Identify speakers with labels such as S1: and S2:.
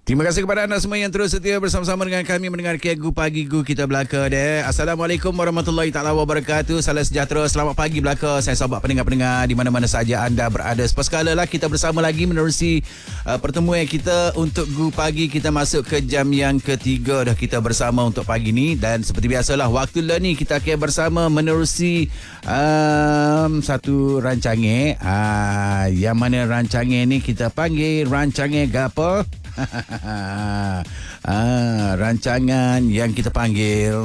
S1: Terima kasih kepada anda semua yang terus setia bersama-sama dengan kami mendengar Gu Pagi Gu kita belaka deh. Assalamualaikum warahmatullahi taala wabarakatuh. Salam sejahtera. Selamat pagi belaka. Saya sahabat pendengar-pendengar di mana-mana saja anda berada. Sepaskala lah kita bersama lagi menerusi pertemuan kita untuk Gu Pagi. Kita masuk ke jam yang ketiga dah kita bersama untuk pagi ni, dan seperti biasalah waktu lah ni kita akan bersama menerusi satu rancangan yang mana rancangan ni kita panggil rancangan gapo? Rancangan yang kita panggil